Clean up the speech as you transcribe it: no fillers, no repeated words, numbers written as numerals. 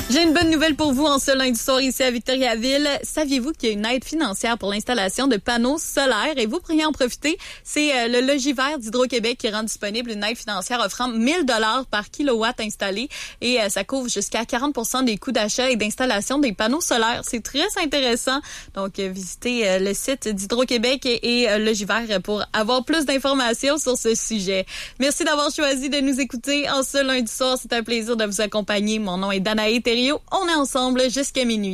J'ai une bonne nouvelle pour vous en ce lundi soir ici à Victoriaville. Saviez-vous qu'il y a une aide financière pour l'installation de panneaux solaires et vous pourriez en profiter? C'est le Logivert d'Hydro-Québec qui rend disponible une aide financière offrant 1 000 $ par kilowatt installé et ça couvre jusqu'à 40% des coûts d'achat et d'installation des panneaux solaires. C'est très intéressant. Donc, visitez le site d'Hydro-Québec et Logivert pour avoir plus d'informations sur ce sujet. Merci d'avoir choisi de nous écouter en ce lundi soir. C'est un plaisir de vous accompagner. Mon nom est Danae Thériault. On est ensemble jusqu'à minuit.